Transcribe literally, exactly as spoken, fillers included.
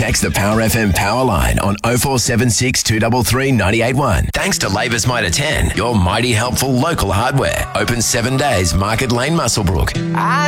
Text the Power F M power line on oh four seven six, two three three, nine eight one. Thanks to Labour's Mitre ten, your mighty helpful local hardware. Open seven days, Market Lane, Muswellbrook. I